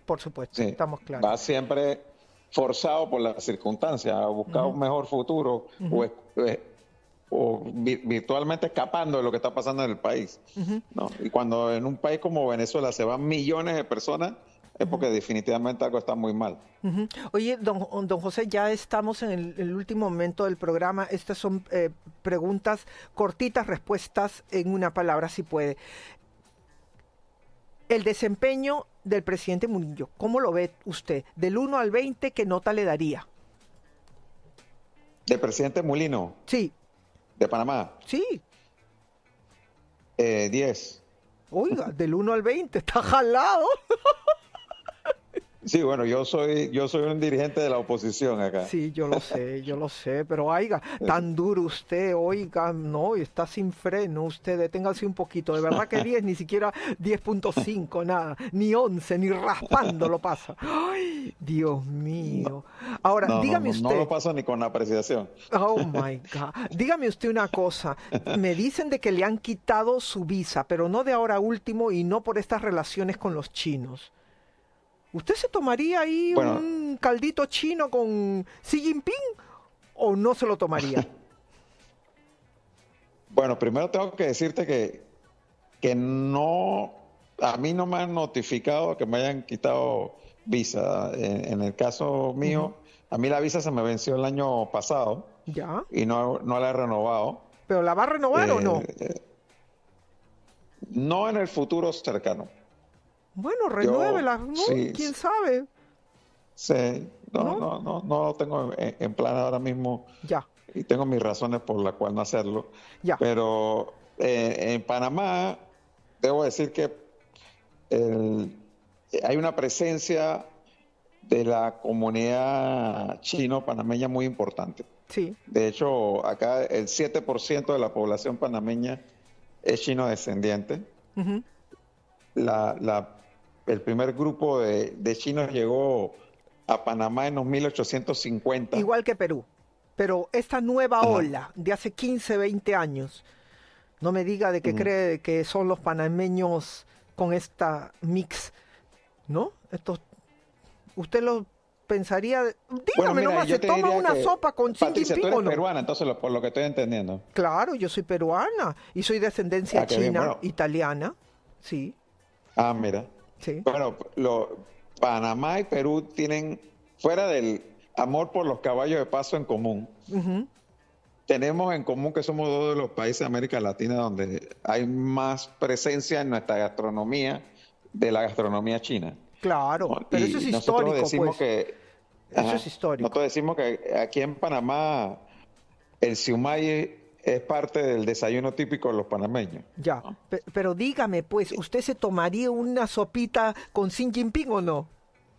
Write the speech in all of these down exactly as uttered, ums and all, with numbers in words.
Por supuesto, Sí, estamos claros. va siempre forzado por las circunstancias a buscar Uh-huh. un mejor futuro Uh-huh. o, es- eh, o vi- virtualmente escapando de lo que está pasando en el país, Uh-huh. ¿no? Y cuando en un país como Venezuela se van millones de personas, es Uh-huh. porque definitivamente algo está muy mal. Uh-huh. Oye, don, don José, ya estamos en el, el último momento del programa. Estas son eh, preguntas cortitas, respuestas en una palabra, si puede. El desempeño del presidente Murillo, ¿cómo lo ve usted? Del uno al veinte, ¿qué nota le daría? Del presidente Mulino, Sí, de Panamá, sí. eh, diez. Oiga, del uno al veinte, está jalado. Sí, bueno, yo soy, yo soy un dirigente de la oposición acá. Sí, yo lo sé, yo lo sé, pero oiga, tan duro usted, oiga, no, está sin freno usted, deténgase un poquito, de verdad que diez, ni siquiera diez punto cinco, nada, ni once, ni raspando lo pasa. Ay, Dios mío. Ahora, No, no, dígame no, no lo usted, paso ni con apreciación. oh my God, dígame usted una cosa, me dicen de que le han quitado su visa, pero no de ahora último y no por estas relaciones con los chinos. ¿Usted se tomaría ahí Bueno, un caldito chino con Xi Jinping o no se lo tomaría? bueno, primero tengo que decirte que, que no, a mí no me han notificado que me hayan quitado visa. En, en el caso mío, Ujú. a mí la visa se me venció el año pasado Ya. y no, no la he renovado. ¿Pero la va a renovar o no? Eh, eh, no en el futuro cercano. Bueno, Yo renuévela, ¿no? sí, ¿Quién sabe? sí, no, ¿No? no, no, no lo tengo en, en plan ahora mismo Ya, y tengo mis razones por las cuales no hacerlo. ya. Pero eh, en Panamá, debo decir que el- hay una presencia de la comunidad chino-panameña muy importante. Sí. De hecho, acá el siete por ciento de la población panameña es chino descendiente. Ujú. La, la, el primer grupo de, de chinos llegó a Panamá en los mil ochocientos cincuenta. Igual que Perú. Pero esta nueva Ajá. ola de hace quince, veinte años, no me diga de que Ujú. cree que son los panameños con esta mix, ¿no? Estos, usted lo pensaría, Bueno, dígame mira, nomás, yo ¿se te toma diría una que, sopa con Xi Patricia, tú Jinping eres o no? peruana, entonces lo- por lo que estoy entendiendo. Claro, yo soy peruana y soy de ascendencia Ah, qué bien, china, bueno. italiana. Sí, Ah, mira. sí. Bueno, lo, Panamá y Perú tienen, fuera del amor por los caballos de paso en común, Ujú. tenemos en común que somos dos de los países de América Latina donde hay más presencia en nuestra gastronomía de la gastronomía china, Claro, ¿no? pero eso es Y nosotros histórico, decimos pues. que, Eso ajá, es histórico. nosotros decimos que aquí en Panamá el siumay es parte del desayuno típico de los panameños, Ya. ¿no? Pe- pero dígame, pues, ¿usted se tomaría una sopita con Xi Jinping o no?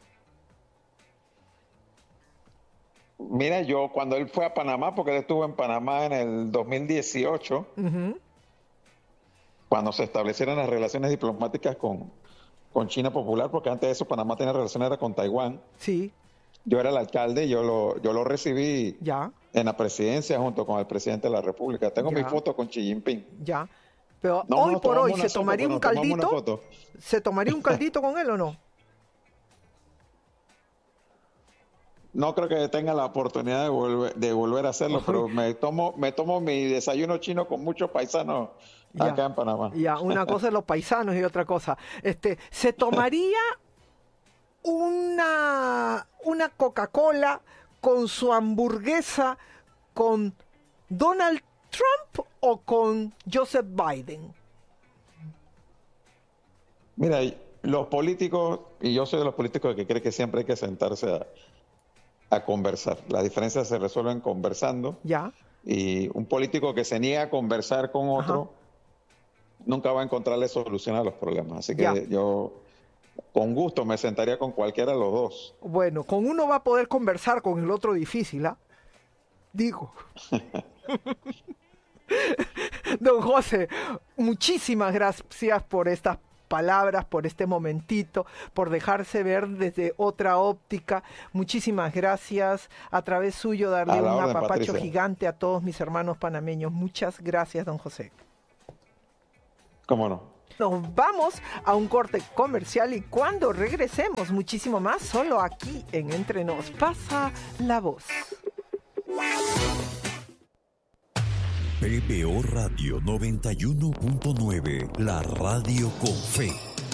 Mira, yo cuando él fue a Panamá, porque él estuvo en Panamá en el dos mil dieciocho, Ujú. cuando se establecieron las relaciones diplomáticas con, con China Popular, porque antes de eso Panamá tenía relaciones era con Taiwán. Sí, Yo era el alcalde y yo lo, yo lo recibí ya, en la presidencia junto con el presidente de la República. Tengo mi ya, foto con Xi Jinping. ya. Pero No hoy nos por tomamos hoy, una ¿se sopa, tomaría pero un nos tomamos una caldito? foto. ¿Se tomaría un caldito con él o no? No creo que tenga la oportunidad de volver, de volver a hacerlo, pero me tomo, me tomo mi desayuno chino con muchos paisanos Ya, acá en Panamá. ya. Una cosa es los paisanos y otra cosa. Este, ¿se tomaría una, una Coca-Cola con su hamburguesa con Donald Trump o con Joseph Biden? Mira, los políticos, y yo soy de los políticos que cree que siempre hay que sentarse a, a conversar. Las diferencias se resuelven conversando Ya, y un político que se niega a conversar con ajá, otro nunca va a encontrarle solución a los problemas. Así ya. que yo con gusto me sentaría con cualquiera de los dos. Bueno, con uno va a poder conversar, con el otro difícil, ¿ah? Digo. Don José, muchísimas gracias por estas palabras, por este momentito, por dejarse ver desde otra óptica. Muchísimas gracias. A través suyo darle A la un orden, apapacho Patricia. gigante a todos mis hermanos panameños. Muchas gracias, don José. ¿Cómo no? Nos vamos a un corte comercial y cuando regresemos, muchísimo más, solo aquí en Entre Nos. Pasa la voz. P B O Radio noventa y uno punto nueve, la radio con fe.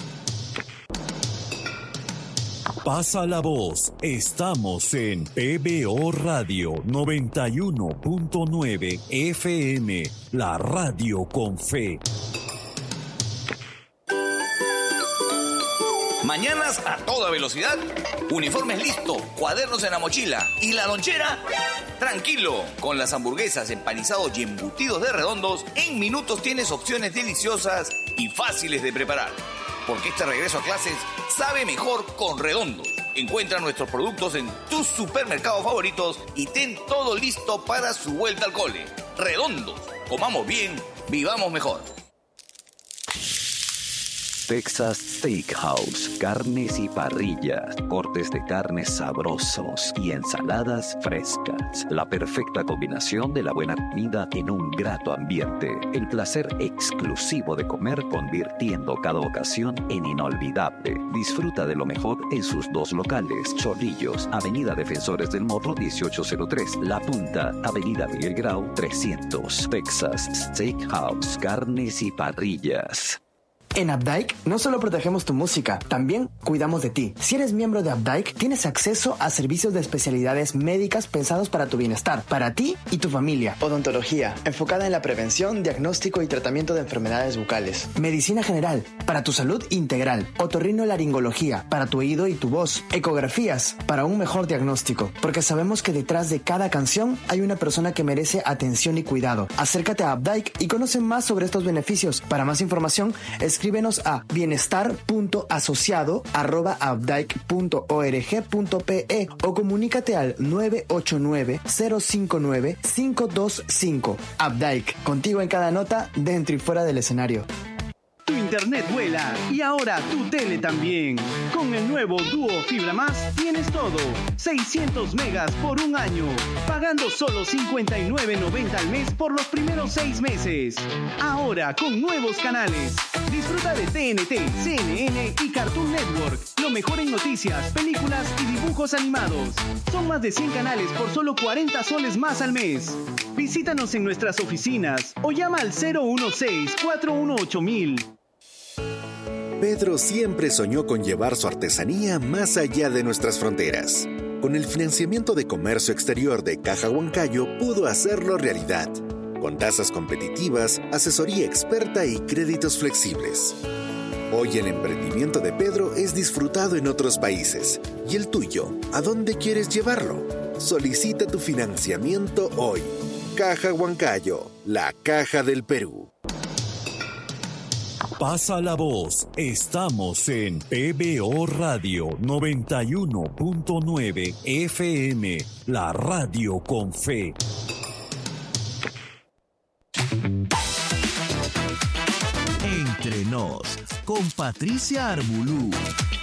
Pasa la voz, estamos en P B O Radio noventa y uno punto nueve F M, la radio con fe. Mañanas a toda velocidad, uniformes listos, cuadernos en la mochila y la lonchera. Tranquilo, con las hamburguesas, empanizados y embutidos de Redondos, en minutos tienes opciones deliciosas y fáciles de preparar. Porque este regreso a clases sabe mejor con Redondos. Encuentra nuestros productos en tus supermercados favoritos y ten todo listo para su vuelta al cole. Redondos, comamos bien, vivamos mejor. Texas Steakhouse, carnes y parrillas, cortes de carnes sabrosos y ensaladas frescas. La perfecta combinación de la buena comida en un grato ambiente. El placer exclusivo de comer convirtiendo cada ocasión en inolvidable. Disfruta de lo mejor en sus dos locales. Chorrillos, Avenida Defensores del Morro dieciocho cero tres. La Punta, Avenida Miguel Grau trescientos. Texas Steakhouse, carnes y parrillas. En Updike no solo protegemos tu música, también cuidamos de ti. Si eres miembro de Updike, tienes acceso a servicios de especialidades médicas pensados para tu bienestar, para ti y tu familia. Odontología, enfocada en la prevención, diagnóstico y tratamiento de enfermedades bucales. Medicina general, para tu salud integral. Otorrinolaringología, para tu oído y tu voz. Ecografías, para un mejor diagnóstico. Porque sabemos que detrás de cada canción hay una persona que merece atención y cuidado. Acércate a Updike y conoce más sobre estos beneficios. Para más información, escribe Escríbenos a bienestar punto asociado arroba updike punto org punto pe o comunícate al nueve ocho nueve, cero cinco nueve, cinco dos cinco. Updike, contigo en cada nota, dentro y fuera del escenario. Tu internet vuela y ahora tu tele también. Con el nuevo Duo Fibra Más tienes todo. seiscientos megas por un año. Pagando solo cincuenta y nueve noventa al mes por los primeros seis meses. Ahora con nuevos canales. Disfruta de T N T, C N N y Cartoon Network. Lo mejor en noticias, películas y dibujos animados. Son más de cien canales por solo cuarenta soles más al mes. Visítanos en nuestras oficinas o llama al cero uno seis, cuatro uno ocho mil. Pedro siempre soñó con llevar su artesanía más allá de nuestras fronteras. Con el financiamiento de comercio exterior de Caja Huancayo pudo hacerlo realidad. Con tasas competitivas, asesoría experta y créditos flexibles. Hoy el emprendimiento de Pedro es disfrutado en otros países. ¿Y el tuyo? ¿A dónde quieres llevarlo? Solicita tu financiamiento hoy. Caja Huancayo, la caja del Perú. Pasa la voz, estamos en P B O Radio noventa y uno punto nueve F M, la radio con fe. Entre Nos, con Patricia Arbulú.